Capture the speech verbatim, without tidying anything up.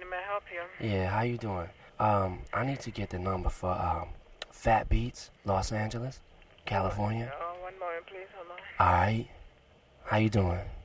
May I help you? Yeah, how you doing? Um, I need to get the number for um, Fat Beats, Los Angeles, California. Oh, one moment, please. Hold on. All right. How you doing?